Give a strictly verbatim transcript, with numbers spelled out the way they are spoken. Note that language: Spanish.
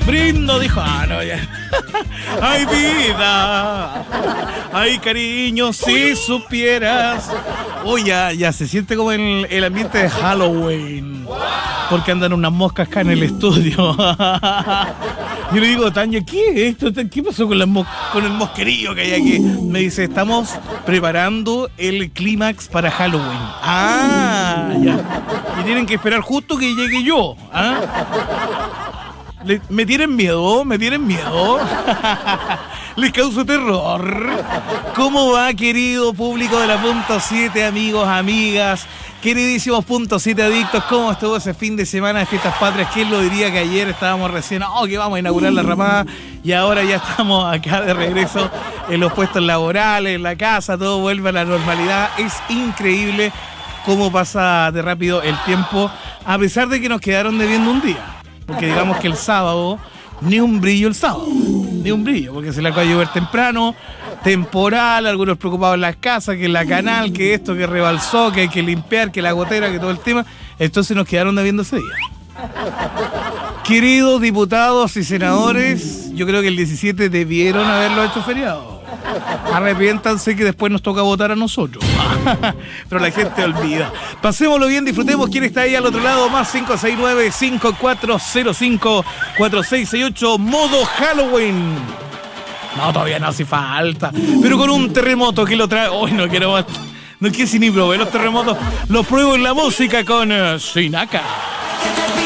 Brindo, dijo, ah, no, ya. Ay, vida. Ay, cariño, si supieras. Uy, ya, ya se siente como el, el ambiente de Halloween. Porque andan unas moscas acá en el estudio. Yo le digo, Tania, ¿qué es esto? ¿Qué pasó con, la mos- con el mosquerillo que hay aquí? Me dice, estamos preparando el clímax para Halloween. Ah, ya. Y tienen que esperar justo que llegue yo. ¿Ah? Le- ¿Me tienen miedo? ¿Me tienen miedo? ¿Les causo terror? ¿Cómo va, querido público de la Punto siete, amigos, amigas? Queridísimos Punto siete adictos, ¿cómo estuvo ese fin de semana de Fiestas Patrias? ¿Quién lo diría que ayer estábamos recién, oh, que vamos a inaugurar la ramada? Y ahora ya estamos acá de regreso en los puestos laborales, en la casa, todo vuelve a la normalidad. Es increíble cómo pasa de rápido el tiempo, a pesar de que nos quedaron debiendo un día. Porque digamos que el sábado, ni un brillo el sábado, ni un brillo, porque se la acaba de llover temprano, temporal, algunos preocupados en las casas, que la canal, que esto, que rebalsó, que hay que limpiar, que la gotera, que todo el tema. Entonces nos quedaron debiendo ese día. Queridos diputados y senadores, yo creo que el diecisiete debieron haberlo hecho feriado. Arrepiéntanse que después nos toca votar a nosotros. Pero la gente olvida. Pasémoslo bien, disfrutemos. ¿Quién está ahí al otro lado? Más cinco seis nueve, cinco cuatro cero cinco, cuatro seis seis ocho. Modo Halloween. No, todavía no hace falta. Pero con un terremoto que lo trae. Hoy no quiero más. No quiero ni probar los terremotos. Los pruebo en la música con uh, Sinaka.